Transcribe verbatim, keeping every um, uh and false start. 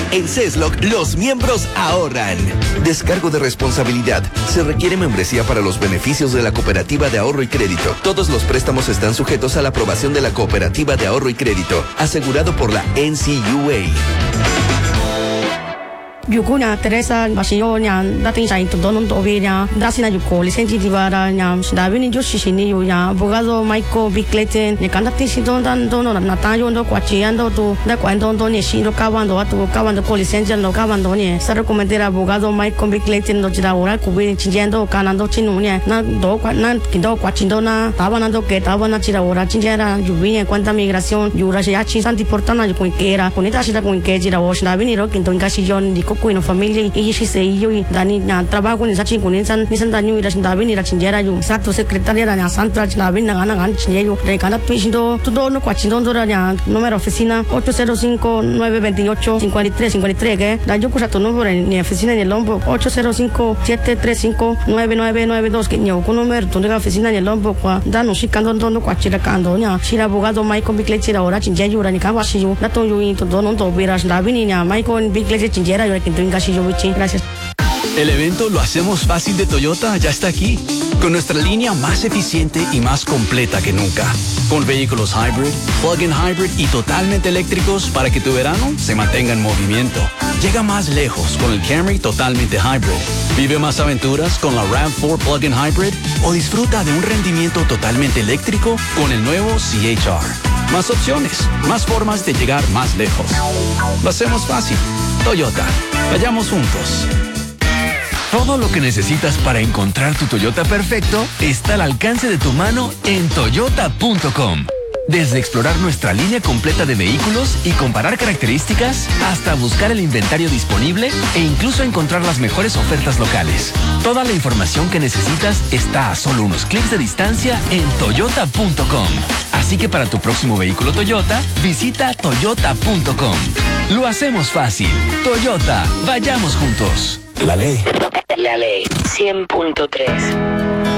En CESLOC, los miembros ahorran. Descargo de responsabilidad. Se requiere membresía para los beneficios de la Cooperativa de Ahorro y Crédito. Todos los préstamos están sujetos a la aprobación de la Cooperativa de Ahorro y Crédito, asegurado por la N C U A. Yukunya Teresa Basionya dating sa ito donon to obenya dasina yuko lisensi divara nya davini jo shishini yo ya abogado Michael Bickleten ne kanda tisi don dan dono na tayo ndo kwachiando to da kwando ndo ne shiro kawando atu kawando ko lisensi ndo kawando ne sa recomendera abogado Michael Bickleten ndo jira ora kubi chinjendo kanando chinunya na do na kindo kwachindo na tabanando que tabana jira ora chinjera yubinya cuanta migración yura ya chi santi portana yo kuikera kunita shira kuike jira o davini ro kinto ngashi jon di kuino familia y si se yo y dani na trabajo ni sachi kunin san ni san dani ira davi ni ra chinjera yo sato secretaria na santra davi na gana gan chinjero de kana pindo todo no kwachindo dora ya número oficina ocho cero cinco nueve dos ocho cinco tres cinco tres que da yo kusa tu número ni oficina ni el lombo ocho cero cinco siete tres cinco nueve nueve nueve dos que ni con número tu oficina ni el lombo kwa da no shikando ndo kwachira kando nya shira abogado Michael Bickleten ahora chinjero ra ni ka washi yo na to yo y todo no to viras davi ni na Michael Bickleten chinjera yo Gracias. El evento Lo Hacemos Fácil de Toyota ya está aquí, con nuestra línea más eficiente y más completa que nunca. Con vehículos hybrid, plug-in hybrid y totalmente eléctricos para que tu verano se mantenga en movimiento. Llega más lejos con el Camry totalmente hybrid. Vive más aventuras con la RAV cuatro plug-in hybrid o disfruta de un rendimiento totalmente eléctrico con el nuevo C H R. Más opciones, más formas de llegar más lejos. Lo hacemos fácil. Toyota. Vayamos juntos. Todo lo que necesitas para encontrar tu Toyota perfecto está al alcance de tu mano en toyota punto com. Desde explorar nuestra línea completa de vehículos y comparar características, hasta buscar el inventario disponible e incluso encontrar las mejores ofertas locales. Toda la información que necesitas está a solo unos clics de distancia en toyota punto com. Así que para tu próximo vehículo Toyota, visita toyota punto com. Lo hacemos fácil. Toyota, vayamos juntos. La ley. La ley cien punto tres.